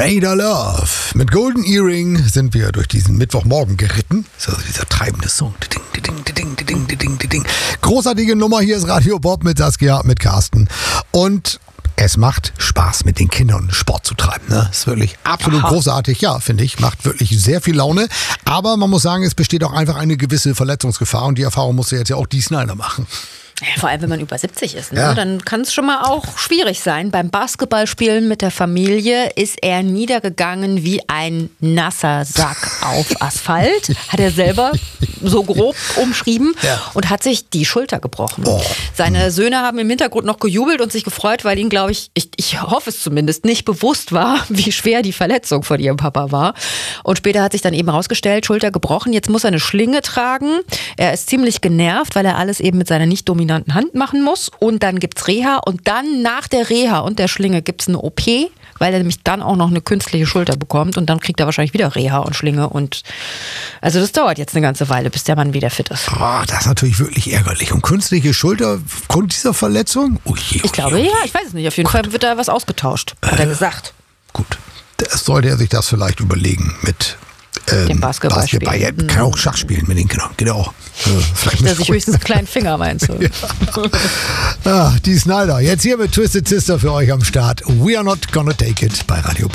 Radar Love. Mit Golden Earring sind wir durch diesen Mittwochmorgen geritten. So dieser treibende Song. Großartige Nummer. Hier ist Radio Bob mit Saskia, mit Carsten. Und es macht Spaß, mit den Kindern Sport zu treiben. Ne? Ist wirklich absolut großartig. Ja, finde ich. Macht wirklich sehr viel Laune. Aber man muss sagen, es besteht auch einfach eine gewisse Verletzungsgefahr. Und die Erfahrung musste jetzt ja auch die Snyder machen. Ja, vor allem, wenn man über 70 ist, ne? Ja. Dann kann es schon mal auch schwierig sein. Beim Basketballspielen mit der Familie ist er niedergegangen wie ein nasser Sack auf Asphalt. Hat er selber so grob umschrieben und hat sich die Schulter gebrochen. Seine Söhne haben im Hintergrund noch gejubelt und sich gefreut, weil ihnen, glaube ich hoffe es zumindest, nicht bewusst war, wie schwer die Verletzung von ihrem Papa war. Und später hat sich dann eben herausgestellt, Schulter gebrochen. Jetzt muss er eine Schlinge tragen. Er ist ziemlich genervt, weil er alles eben mit seiner nicht dominanten Hand machen muss. Und dann gibt's Reha. Und dann nach der Reha und der Schlinge gibt's eine OP, weil er nämlich dann auch noch eine künstliche Schulter bekommt. Und dann kriegt er wahrscheinlich wieder Reha und Schlinge. Und also das dauert jetzt eine ganze Weile, bis der Mann wieder fit ist. Das ist natürlich wirklich ärgerlich. Und künstliche Schulter aufgrund dieser Verletzung? Ich glaube, ja, ich weiß es nicht. Auf jeden Fall wird da was ausgetauscht, hat er gesagt. Gut. Sollte er sich das vielleicht überlegen mit dem Basketball. Er kann auch Schach spielen mit den Kindern. Geht auch. Vielleicht er sich höchstens einen kleinen Finger, meinst du? Die Snyder. Jetzt hier mit Twisted Sister für euch am Start. We are not gonna take it bei Radio